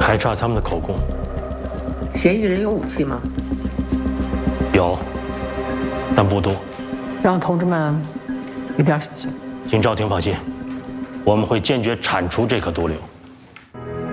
还差他们的口供。 嫌疑人有武器吗？ 有，但不多。 让同志们一边小心。 请赵婷放心，我们会坚决铲除这颗毒瘤。